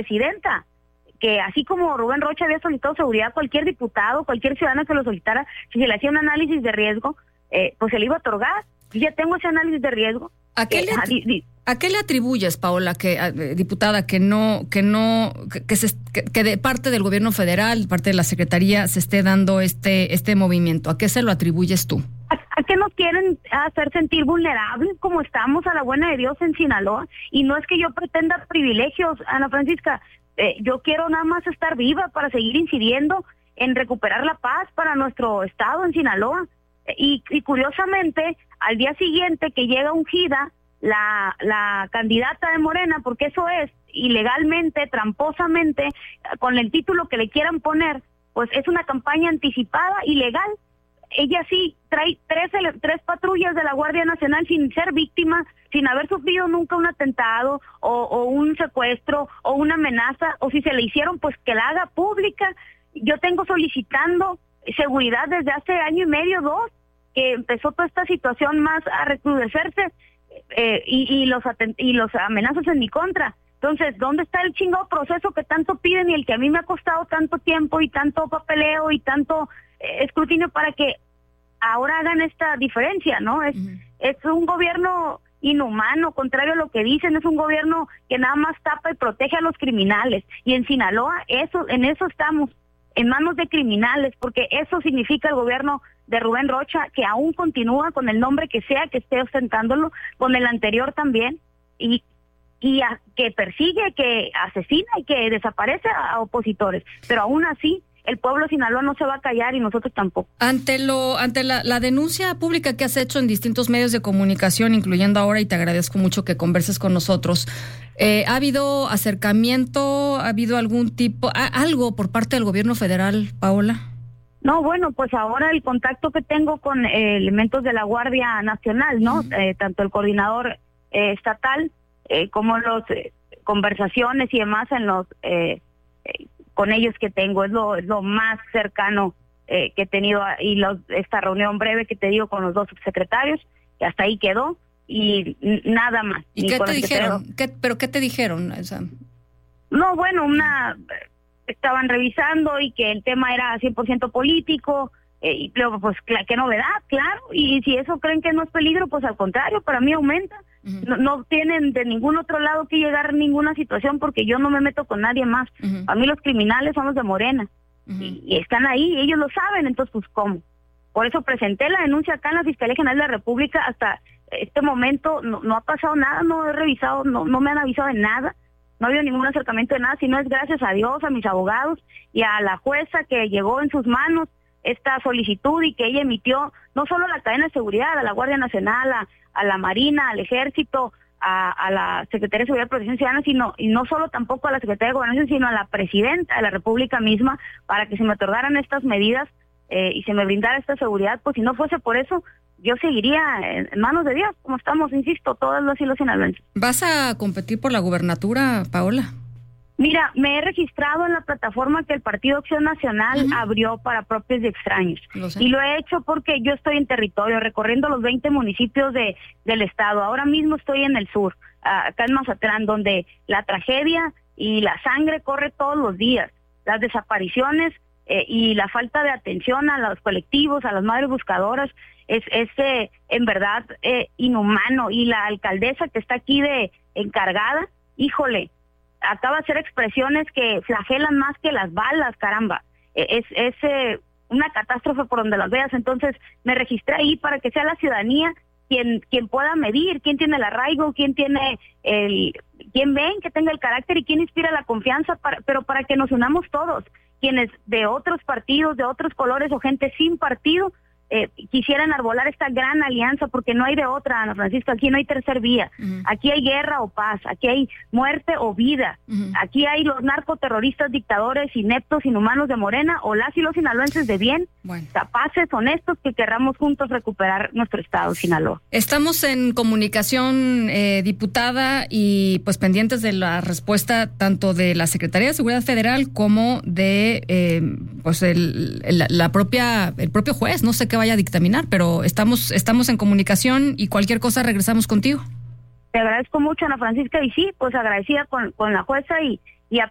presidenta, que así como Rubén Rocha había solicitado seguridad, cualquier diputado, cualquier ciudadano que lo solicitara, si se le hacía un análisis de riesgo, pues se le iba a otorgar. Yo ya tengo ese análisis de riesgo. ¿A qué le atribuyes, Paola, diputada, que de parte del gobierno federal, parte de la Secretaría, se esté dando este movimiento? ¿A qué se lo atribuyes tú? ¿A qué nos quieren hacer sentir vulnerables como estamos a la buena de Dios en Sinaloa? Y no es que yo pretenda privilegios, Ana Francisca, yo quiero nada más estar viva para seguir incidiendo en recuperar la paz para nuestro estado en Sinaloa. Y curiosamente, al día siguiente que llega ungida la candidata de Morena, porque eso es ilegalmente, tramposamente, con el título que le quieran poner, pues es una campaña anticipada, ilegal. Ella sí trae tres patrullas de la Guardia Nacional sin ser víctima, sin haber sufrido nunca un atentado o un secuestro o una amenaza, o si se le hicieron, pues que la haga pública. Yo tengo solicitando seguridad desde hace año y medio, 2, que empezó toda esta situación más a recrudecerse, y los amenazas en mi contra. Entonces, ¿dónde está el chingado proceso que tanto piden y el que a mí me ha costado tanto tiempo y tanto papeleo y tanto escrutinio para que ahora hagan esta diferencia, ¿no? Es un gobierno inhumano, contrario a lo que dicen, es un gobierno que nada más tapa y protege a los criminales. Y en Sinaloa, en eso estamos, en manos de criminales, porque eso significa el gobierno de Rubén Rocha, que aún continúa con el nombre que sea que esté ostentándolo, con el anterior también, y que persigue, que asesina y que desaparece a opositores. Pero aún así, el pueblo de Sinaloa no se va a callar y nosotros tampoco. Ante la denuncia pública que has hecho en distintos medios de comunicación, incluyendo ahora, y te agradezco mucho que converses con nosotros, ¿ha habido acercamiento, ha habido algún tipo, algo por parte del gobierno federal, Paola? No, bueno, pues ahora el contacto que tengo con elementos de la Guardia Nacional, ¿no? Tanto el coordinador estatal como las conversaciones y demás en los con ellos que tengo, es lo más cercano que he tenido, y esta reunión breve que te digo con los 2 subsecretarios, que hasta ahí quedó, y nada más. ¿Y qué te dijeron? ¿Pero qué te dijeron? O sea... No, bueno, estaban revisando y que el tema era 100% político, y luego pues qué novedad, claro, y si eso creen que no es peligro, pues al contrario, para mí aumenta. No tienen de ningún otro lado que llegar a ninguna situación, porque yo no me meto con nadie más. A mí los criminales son los de Morena, y están ahí, ellos lo saben, entonces pues ¿cómo? Por eso presenté la denuncia acá en la Fiscalía General de la República. Hasta este momento no ha pasado nada, no he revisado, no me han avisado de nada, no ha habido ningún acercamiento de nada, sino es gracias a Dios, a mis abogados y a la jueza que llegó en sus manos esta solicitud, y que ella emitió no solo a la cadena de seguridad, a la Guardia Nacional, a la Marina, al Ejército, a la Secretaría de Seguridad y Protección Ciudadana, y no solo tampoco a la Secretaría de Gobernación, sino a la Presidenta de la República misma, para que se me otorgaran estas medidas y se me brindara esta seguridad. Pues si no fuese por eso, yo seguiría en manos de Dios, como estamos, insisto, todos los y los sinaloenses. ¿Vas a competir por la gubernatura, Paola? Mira, me he registrado en la plataforma que el Partido Acción Nacional abrió para propios y extraños. Y lo he hecho porque yo estoy en territorio, recorriendo los 20 municipios del estado. Ahora mismo estoy en el sur, acá en Mazatlán, donde la tragedia y la sangre corre todos los días. Las desapariciones y la falta de atención a los colectivos, a las madres buscadoras, es en verdad inhumano. Y la alcaldesa que está aquí de encargada, híjole, acaba de hacer expresiones que flagelan más que las balas, caramba. Es una catástrofe por donde las veas. Entonces me registré ahí para que sea la ciudadanía quien pueda medir, quién tiene el arraigo, quién tiene quién ven que tenga el carácter y quién inspira la confianza, pero para que nos unamos todos, quienes de otros partidos, de otros colores o gente sin partido, quisieran enarbolar esta gran alianza, porque no hay de otra, Ana Francisca. Aquí no hay tercer vía, aquí hay guerra o paz, aquí hay muerte o vida, aquí hay los narcoterroristas, dictadores, ineptos, inhumanos de Morena, o las y los sinaloenses de bien, capaces, honestos, que querramos juntos recuperar nuestro estado, Sinaloa. Estamos en comunicación, diputada, y pues pendientes de la respuesta tanto de la Secretaría de Seguridad Federal como de pues el propio juez. No sé qué vaya a dictaminar, pero estamos en comunicación, y cualquier cosa regresamos contigo. Te agradezco mucho, Ana Francisca, y sí, pues agradecida con la jueza, y